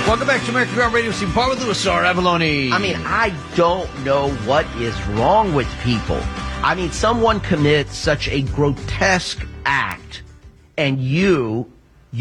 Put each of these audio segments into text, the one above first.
Welcome back to American Ground Radio. Steve Paul with Louis R. Avalone. I mean, I don't know what is wrong with people. I mean, someone commits such a grotesque act, and you,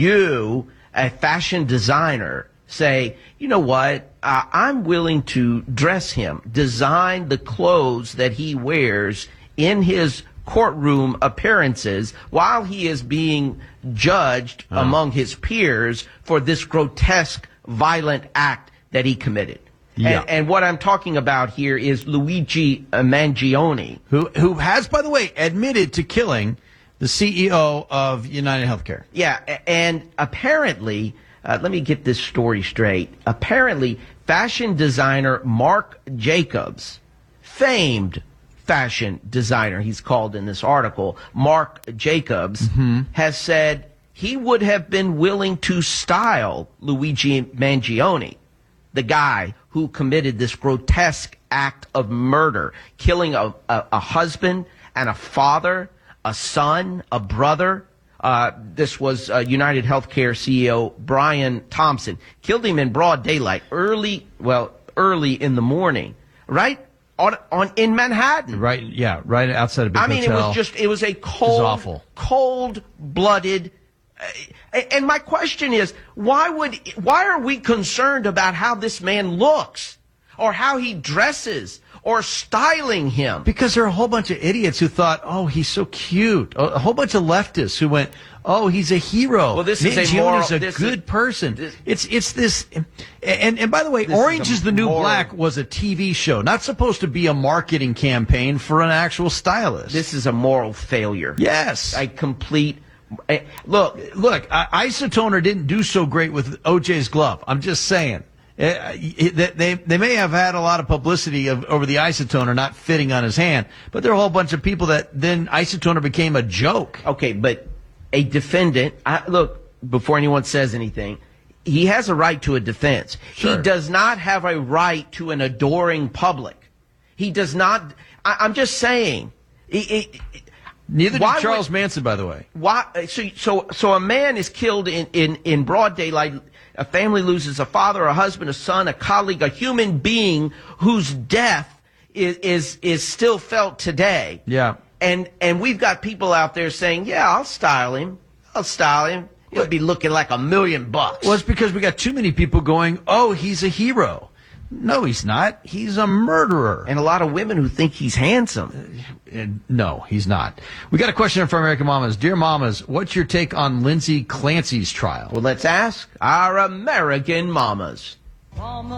a fashion designer, say, you know what, I'm willing to dress him, design the clothes that he wears in his courtroom appearances while he is being judged among his peers for this grotesque, violent act that he committed. Yeah. And what I'm talking about here is Luigi Mangione, who has, by the way, admitted to killing the CEO of United Healthcare. Yeah, and apparently, let me get this story straight. Apparently, fashion designer Marc Jacobs, famed fashion designer, he's called in this article, Marc Jacobs, has said he would have been willing to style Luigi Mangione, the guy who committed this grotesque act of murder, killing a husband and a father, a son, a brother. This was United Healthcare CEO Brian Thompson. Killed him in broad daylight, early in the morning, right? In Manhattan. Right, yeah, right outside of Big Hotel. I mean, it was a cold-blooded. And my question is, why are we concerned about how this man looks or how he dresses or styling him? Because there are a whole bunch of idiots who thought, oh, he's so cute. A whole bunch of leftists who went, oh, he's a hero. Well, this is a good person. It's this. And by the way, Orange is the New Black was a TV show, not supposed to be a marketing campaign for an actual stylist. This is a moral failure. Yes. A complete. Look, Isotoner didn't do so great with OJ's glove. I'm just saying. They may have had a lot of publicity over the Isotoner not fitting on his hand, but there are a whole bunch of people that then Isotoner became a joke. Okay, but a defendant, look, before anyone says anything, he has a right to a defense. Sure. He does not have a right to an adoring public. He does not. I'm just saying. Neither did Charles Manson, by the way. Why? So a man is killed in broad daylight. A family loses a father, a husband, a son, a colleague, a human being whose death is still felt today. Yeah. And we've got people out there saying, yeah, I'll style him. He'll be looking like $1 million. Well, it's because we got too many people going, oh, he's a hero. No, he's not. He's a murderer. And a lot of women who think he's handsome. No, he's not. We got a question from American Mamas. Dear Mamas, what's your take on Lindsay Clancy's trial? Well, let's ask our American Mamas.